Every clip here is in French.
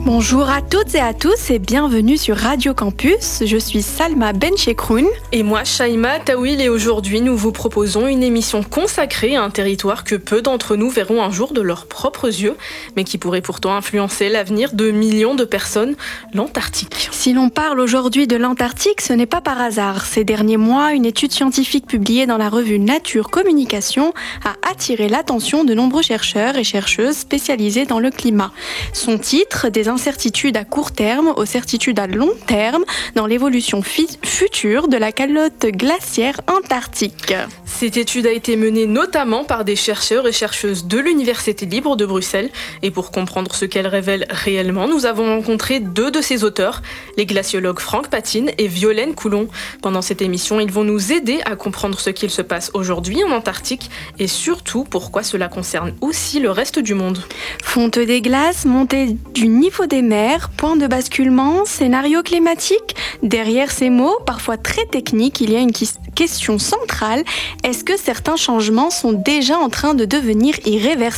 Bonjour à toutes et à tous et bienvenue sur Radio Campus. Je suis Salma Benchekroun. Et moi, Shaima Tawil, et aujourd'hui nous vous proposons une émission consacrée à un territoire que peu d'entre nous verront un jour de leurs propres yeux, mais qui pourrait pourtant influencer l'avenir de millions de personnes, l'Antarctique. Si l'on parle aujourd'hui de l'Antarctique, ce n'est pas par hasard. Ces derniers mois, une étude scientifique publiée dans la revue Nature Communication a attiré l'attention de nombreux chercheurs et chercheuses spécialisés dans le climat. Son titre, des incertitudes à court terme aux certitudes à long terme dans l'évolution future de la calotte glaciaire antarctique. Cette étude a été menée notamment par des chercheurs et chercheuses de l'Université libre de Bruxelles. Et pour comprendre ce qu'elle révèle réellement, nous avons rencontré deux de ses auteurs, les glaciologues Franck Patine et Violaine Coulon. Pendant cette émission, ils vont nous aider à comprendre ce qu'il se passe aujourd'hui en Antarctique et surtout pourquoi cela concerne aussi le reste du monde. Fonte des glaces, montée du niveau des mers, point de basculement, scénario climatique. Derrière ces mots, parfois très techniques, il y a une question centrale. Est-ce que certains changements sont déjà en train de devenir irréversibles ?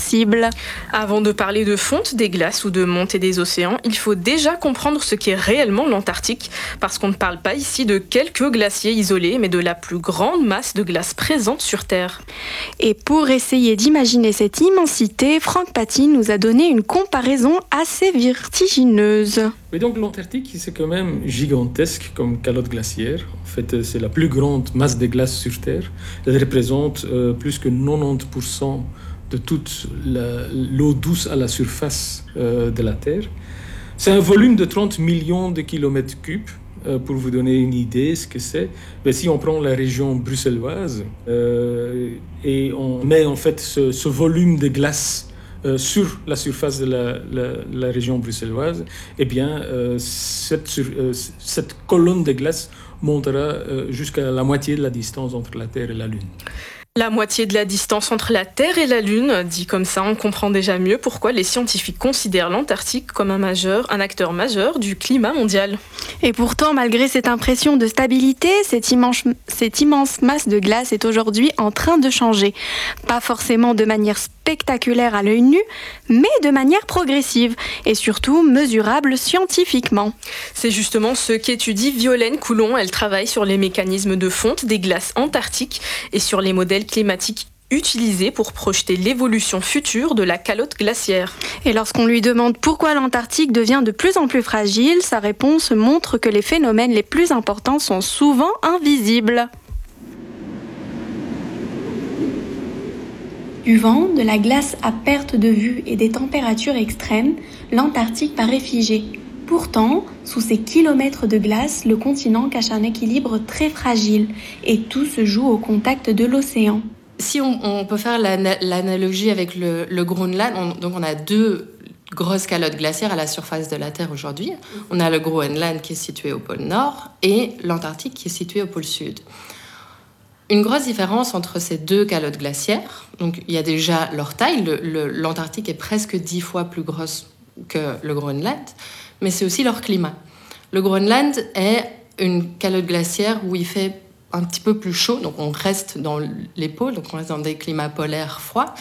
Avant de parler de fonte des glaces ou de montée des océans, il faut déjà comprendre ce qu'est réellement l'Antarctique, parce qu'on ne parle pas ici de quelques glaciers isolés, mais de la plus grande masse de glace présente sur Terre. Et pour essayer d'imaginer cette immensité, Franck Patine nous a donné une comparaison assez vertigineuse. Mais donc l'Antarctique, c'est quand même gigantesque comme calotte glaciaire. En fait, c'est la plus grande masse de glace sur Terre. Elle représente plus que 90% de toute l'eau douce à la surface de la Terre. C'est un volume de 30 millions de kilomètres cubes. Pour vous donner une idée ce que c'est, si on prend la région bruxelloise et on met en fait ce volume de glace sur la surface de la région bruxelloise, eh bien, cette colonne de glace montera jusqu'à la moitié de la distance entre la Terre et la Lune. La moitié de la distance entre la Terre et la Lune, dit comme ça, on comprend déjà mieux pourquoi les scientifiques considèrent l'Antarctique comme un acteur majeur du climat mondial. Et pourtant, malgré cette impression de stabilité, cette immense masse de glace est aujourd'hui en train de changer. Pas forcément de manière spectaculaire à l'œil nu, mais de manière progressive et surtout mesurable scientifiquement. C'est justement ce qu'étudie Violaine Coulon. Elle travaille sur les mécanismes de fonte des glaces antarctiques et sur les modèles climatiques utilisés pour projeter l'évolution future de la calotte glaciaire. Et lorsqu'on lui demande pourquoi l'Antarctique devient de plus en plus fragile, sa réponse montre que les phénomènes les plus importants sont souvent invisibles. Du vent, de la glace à perte de vue et des températures extrêmes, l'Antarctique paraît figé. Pourtant, sous ces kilomètres de glace, le continent cache un équilibre très fragile et tout se joue au contact de l'océan. Si on peut faire l'analogie avec le Groenland, donc on a deux grosses calottes glaciaires à la surface de la Terre aujourd'hui. On a le Groenland qui est situé au pôle Nord et l'Antarctique qui est situé au pôle Sud. Une grosse différence entre ces deux calottes glaciaires, donc il y a déjà leur taille, l'Antarctique est presque 10 fois plus grosse que le Groenland, mais c'est aussi leur climat. Le Groenland est une calotte glaciaire où il fait un petit peu plus chaud, donc on reste dans les pôles, donc on reste dans des climats polaires froids,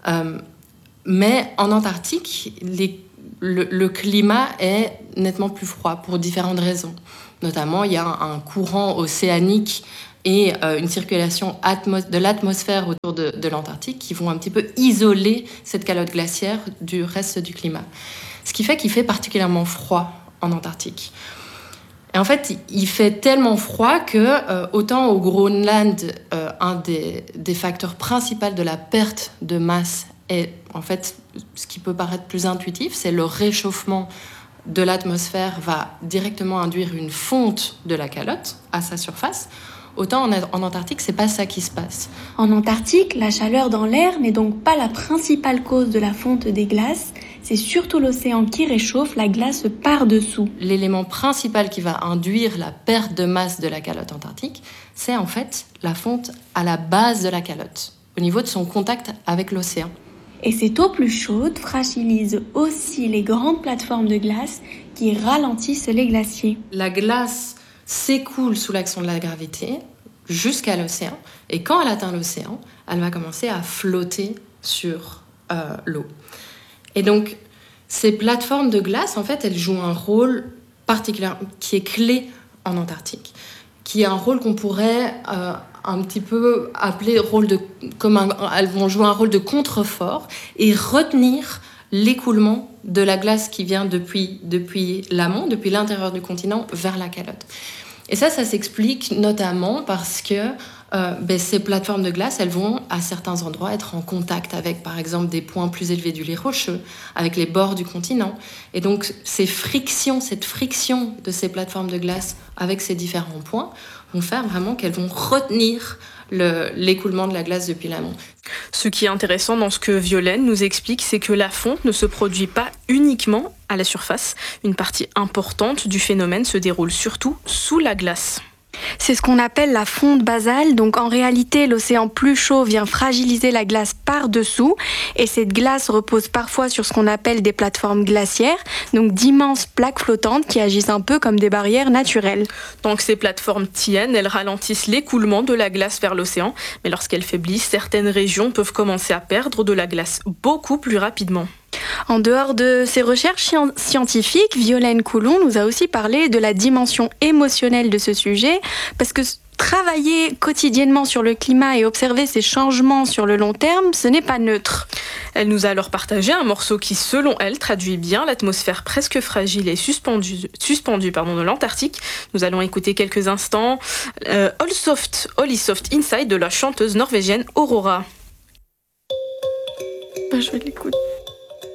mais en Antarctique, le climat est nettement plus froid pour différentes raisons. Notamment, il y a un courant océanique et une circulation de l'atmosphère autour de l'Antarctique qui vont un petit peu isoler cette calotte glaciaire du reste du climat. Ce qui fait qu'il fait particulièrement froid en Antarctique. Et en fait, il fait tellement froid que, autant au Groenland, un des facteurs principaux de la perte de masse est, en fait, ce qui peut paraître plus intuitif, c'est le réchauffement de l'atmosphère va directement induire une fonte de la calotte à sa surface. Autant en Antarctique, c'est pas ça qui se passe. En Antarctique, la chaleur dans l'air n'est donc pas la principale cause de la fonte des glaces, c'est surtout l'océan qui réchauffe la glace par-dessous. L'élément principal qui va induire la perte de masse de la calotte antarctique, c'est en fait la fonte à la base de la calotte, au niveau de son contact avec l'océan. Et cette eau plus chaude fragilise aussi les grandes plateformes de glace qui ralentissent les glaciers. La glace s'écoule sous l'action de la gravité jusqu'à l'océan. Et quand elle atteint l'océan, elle va commencer à flotter sur l'eau. Et donc, Ces plateformes de glace, en fait, elles jouent un rôle particulier qui est clé en Antarctique, qui est un rôle qu'on pourrait un petit peu appeler elles vont jouer un rôle de contrefort et retenir l'écoulement de la glace qui vient depuis l'amont, depuis l'intérieur du continent, vers la calotte. Et ça s'explique notamment parce que ces plateformes de glace, elles vont à certains endroits être en contact avec, par exemple, des points plus élevés du lit rocheux, avec les bords du continent. Et donc, cette friction de ces plateformes de glace avec ces différents points vont faire vraiment qu'elles vont retenir l'écoulement de la glace depuis l'amont. Ce qui est intéressant dans ce que Violaine nous explique, c'est que la fonte ne se produit pas uniquement à la surface. Une partie importante du phénomène se déroule surtout sous la glace. C'est ce qu'on appelle la fonte basale. Donc en réalité, l'océan plus chaud vient fragiliser la glace par-dessous et cette glace repose parfois sur ce qu'on appelle des plateformes glaciaires, donc d'immenses plaques flottantes qui agissent un peu comme des barrières naturelles. Donc ces plateformes tiennent, elles ralentissent l'écoulement de la glace vers l'océan, mais lorsqu'elles faiblissent, certaines régions peuvent commencer à perdre de la glace beaucoup plus rapidement. En dehors de ces recherches scientifiques, Violaine Coulon nous a aussi parlé de la dimension émotionnelle de ce sujet, parce que travailler quotidiennement sur le climat et observer ces changements sur le long terme, ce n'est pas neutre. Elle nous a alors partagé un morceau qui, selon elle, traduit bien l'atmosphère presque fragile et suspendue de l'Antarctique. Nous allons écouter quelques instants Holy Soft Inside de la chanteuse norvégienne Aurora. Je vais l'écouter.